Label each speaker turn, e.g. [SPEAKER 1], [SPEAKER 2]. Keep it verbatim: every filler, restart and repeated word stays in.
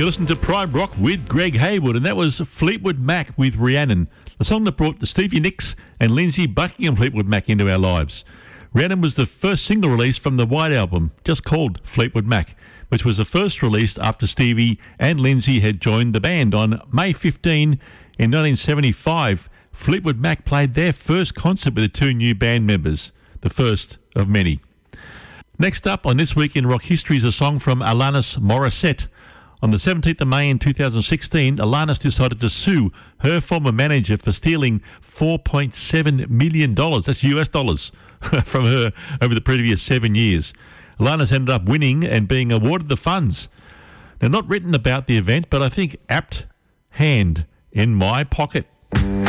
[SPEAKER 1] You listened to Pride Rock with Greg Haywood, and that was Fleetwood Mac with Rhiannon, the song that brought the Stevie Nicks and Lindsey Buckingham Fleetwood Mac into our lives. Rhiannon was the first single release from the White Album, just called Fleetwood Mac, which was the first released after Stevie and Lindsey had joined the band. On May fifteenth in nineteen seventy-five, Fleetwood Mac played their first concert with the two new band members, the first of many. Next up on This Week in Rock History is a song from Alanis Morissette. On the seventeenth of May in two thousand sixteen, Alanis decided to sue her former manager for stealing four point seven million dollars, that's U S dollars, from her over the previous seven years. Alanis ended up winning and being awarded the funds. Now, not written about the event, but I think apt hand in my pocket.